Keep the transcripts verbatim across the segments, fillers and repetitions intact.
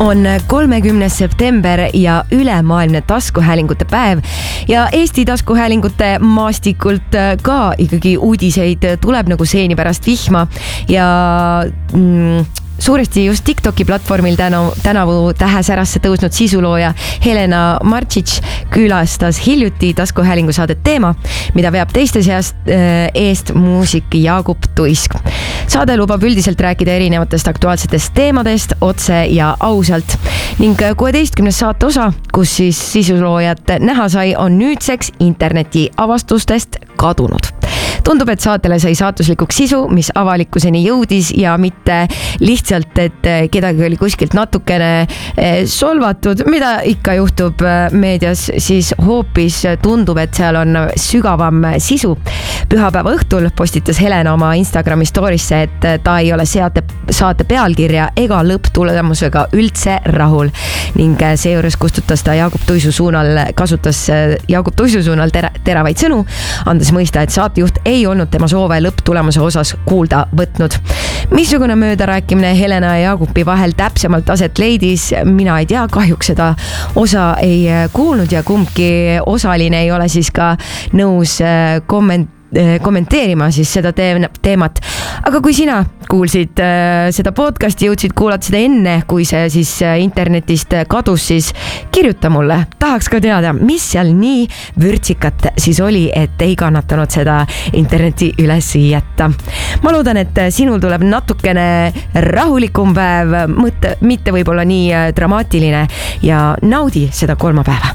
On kolmekümnes september ja ülemaailmne taskuhäälingute päev ja Eesti taskuhäälingute maastikult ka ikkagi uudiseid tuleb nagu seeni pärast vihma ja mm, suuresti just TikToki platvormil tänavu, tänavu tähesärasse tõusnud sisulooja Helena Marčić külastas hiljuti taskuhäälingu saadet Teema, mida veab teiste seast äh, eest muusik Jaagup Tuisk. Saade lubab üldiselt rääkida erinevatest aktuaalsetest teemadest otse ja ausalt ning kuueteistkümnes saate osa, kus siis sisuloojat näha sai, on nüüdseks interneti avastustest kadunud. Tundub, et saatele sai saatuslikuks sisu, mis avalikkuseni jõudis ja mitte lihtsalt, et kedagi oli kuskilt natukene solvatud, mida ikka juhtub meedias, siis hoopis tundub, et seal on sügavam sisu. Pühapäeva õhtul postitas Helena oma Instagrami storisse, et ta ei ole saate, saate pealkirja ega lõpptulemusega üldse rahul ning seejuures kustutas ta Jaagup Tuisu suunal, kasutas Jaagup Tuisu suunal tera, teravaid sõnu, andes mõista, et saatejuht ei olnud tema soove lõpptulemuse osas kuulda võtnud. Missugune möödarääkimine Helena ja Jaagupi vahel täpsemalt aset leidis, mina ei tea, kahjuks seda osa ei kuulnud ja kumbki osaline ei ole siis ka nõus komment kommenteerima siis seda teemat. Aga kui sina kuulsid äh, seda podcasti, jõudsid kuulata seda enne, kui see siis internetist kadus, siis kirjuta mulle. Tahaks ka teada, mis seal nii vürtsikat siis oli, et ei kannatanud seda interneti üles jätta. Ma loodan, et sinul tuleb natukene rahulikum päev, mõtte, mitte võib-olla nii dramaatiline ja naudi seda kolmapäeva.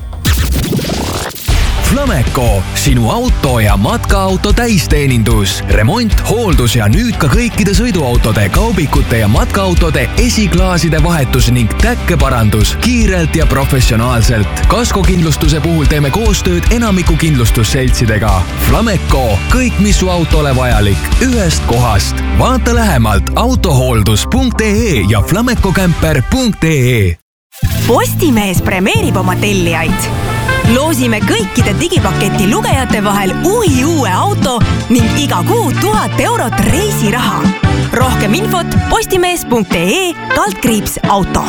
Flameco, sinu auto ja matkaauto täisteenindus, remont, hooldus ja nüüd ka kõikide sõiduautode, kaubikute ja matkaautode esiklaaside vahetus ning täkkeparandus kiirelt ja professionaalselt. Kaskokindlustuse puhul teeme koostööd enamiku kindlustusseltsidega. Flameco, kõik mis su autole vajalik, ühest kohast. Vaata lähemalt autohooldus punkt ee ja flamecocamper punkt ee. Postimees premeerib oma tellijaid. Loosime kõikide digipaketi lugejate vahel uhi uue auto ning iga kuu tuhat eurot reisiraha. Rohkem infot postimees punkt ee kaldkriips auto.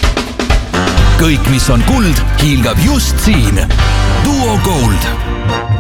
Kõik, mis on kuld, hiilgab just siin. Duo Gold.